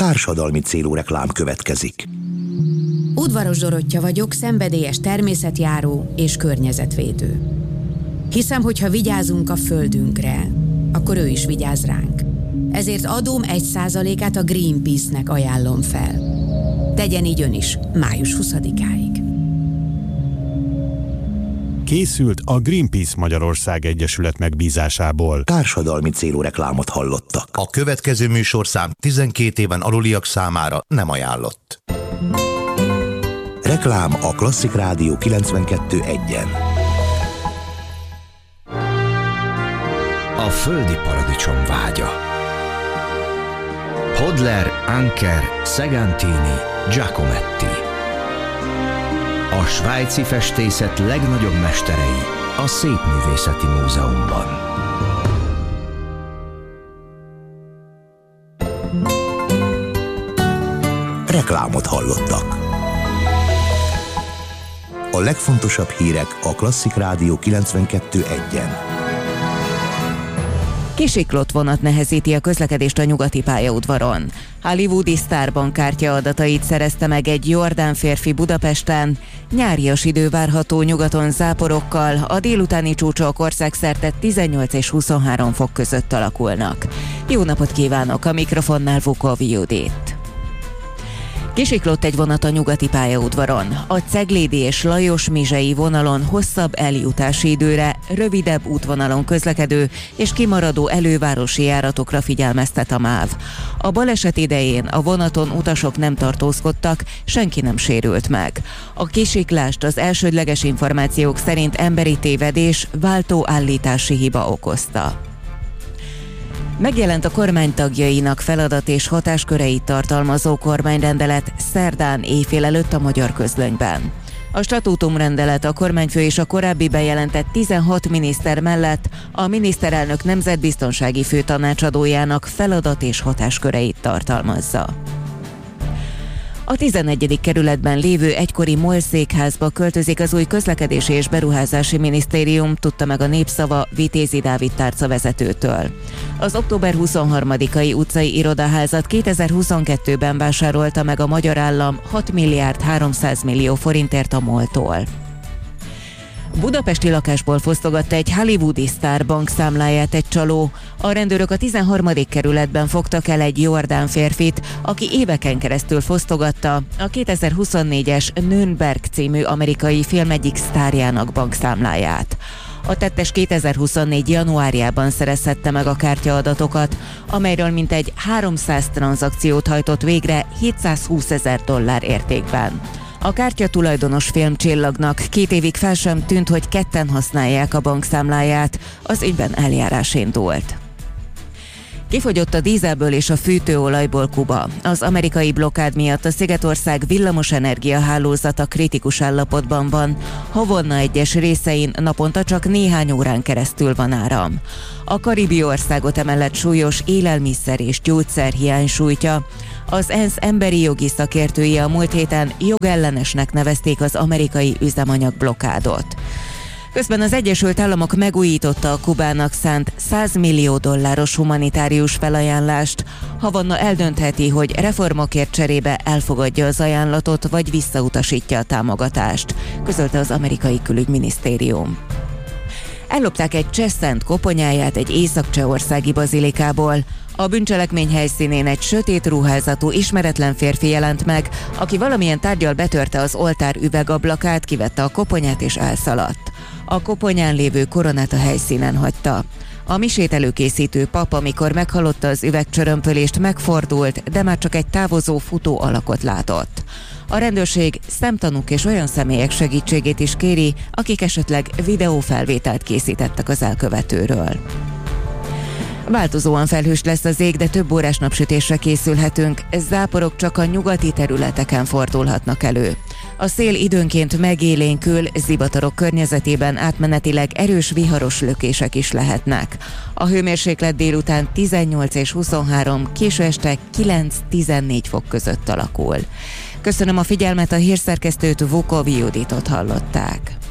Társadalmi célú reklám következik. Udvaros Dorottya vagyok, szenvedélyes természetjáró és környezetvédő. Hiszem, hogy ha vigyázunk a földünkre, akkor ő is vigyáz ránk. Ezért adóm 1%-át a Greenpeace-nek ajánlom fel. Tegyen így ön is, május 20-áig. Készült a Greenpeace Magyarország Egyesület megbízásából. Társadalmi célú reklámot hallottak. A következő műsorszám 12 éven aluliak számára nem ajánlott. Reklám a Klasszik Rádió 92.1-en. A földi paradicsom vágya. Hodler, Anker, Segantini, Giacometti. A svájci festészet legnagyobb mesterei a Szépművészeti Múzeumban. Reklámot hallottak. A legfontosabb hírek a Klasszik Rádió 92.1-en. Kisiklott vonat nehezíti a közlekedést a nyugati pályaudvaron. Hollywoodi sztárbankkártya adatait szerezte meg egy jordán férfi Budapesten. Nyárias idő várható nyugaton záporokkal, a délutáni csúcsok országszerte 18 és 23 fok között alakulnak. Jó napot kívánok, a mikrofonnál Vukov Judit. Kisiklott egy vonat a nyugati pályaudvaron. A Ceglédi és Lajos-Mizsei vonalon hosszabb eljutási időre, rövidebb útvonalon közlekedő és kimaradó elővárosi járatokra figyelmeztet a MÁV. A baleset idején a vonaton utasok nem tartózkodtak, senki nem sérült meg. A kisiklást az elsődleges információk szerint emberi tévedés, váltóállítási hiba okozta. Megjelent a kormány tagjainak feladat és hatásköreit tartalmazó kormányrendelet szerdán éjfél előtt a Magyar Közlönyben. A statútumrendelet a kormányfő és a korábbi bejelentett 16 miniszter mellett a miniszterelnök nemzetbiztonsági főtanácsadójának feladat és hatásköreit tartalmazza. A 11. kerületben lévő egykori MOL székházba költözik az új közlekedési és beruházási minisztérium, tudta meg a Népszava Vitézi Dávid tárcavezetőtől. Az október 23-ai utcai irodaházat 2022-ben vásárolta meg a magyar állam 6 milliárd 300 millió forintért a MOL-tól. Budapesti lakásból fosztogatta egy hollywoodi sztár bankszámláját egy csaló. A rendőrök a 13. kerületben fogtak el egy jordán férfit, aki éveken keresztül fosztogatta a 2024-es Nürnberg című amerikai film egyik sztárjának bankszámláját. A tettes 2024. januárjában szerezhette meg a kártyaadatokat, amelyről mintegy 300 tranzakciót hajtott végre $720,000 értékben. A kártya tulajdonos filmcsillagnak 2 évig fel sem tűnt, hogy ketten használják a bankszámláját, az ügyben eljárás indult. Kifogyott a dízelből és a fűtőolajból Kuba. Az amerikai blokkád miatt a Szigetország villamosenergia hálózata kritikus állapotban van. Havana egyes részein naponta csak néhány órán keresztül van áram. A karibi országot emellett súlyos élelmiszer és gyógyszerhiány sújtja. Az ENSZ emberi jogi szakértői a múlt héten jogellenesnek nevezték az amerikai üzemanyagblokádot. Közben az Egyesült Államok megújította a Kubának szánt $100 millió humanitárius felajánlást. Havana eldöntheti, hogy reformokért cserébe elfogadja az ajánlatot, vagy visszautasítja a támogatást, közölte az amerikai külügyminisztérium. Ellopták egy cseh szent koponyáját egy észak-csehországi bazilikából. A bűncselekmény helyszínén egy sötét ruházatú, ismeretlen férfi jelent meg, aki valamilyen tárggyal betörte az oltár üvegablakát, kivette a koponyát és elszaladt. A koponyán lévő koronát a helyszínen hagyta. A misét előkészítő pap, amikor meghallotta az üvegcsörömpölést, megfordult, de már csak egy távozó futó alakot látott. A rendőrség szemtanúk és olyan személyek segítségét is kéri, akik esetleg videófelvételt készítettek az elkövetőről. Változóan felhős lesz az ég, de több órás napsütésre készülhetünk. Záporok csak a nyugati területeken fordulhatnak elő. A szél időnként megélénkül, zivatarok környezetében átmenetileg erős viharos lökések is lehetnek. A hőmérséklet délután 18 és 23, késő este 9-14 fok között alakul. Köszönöm a figyelmet, a hírszerkesztőt, Vukov Juditot hallották.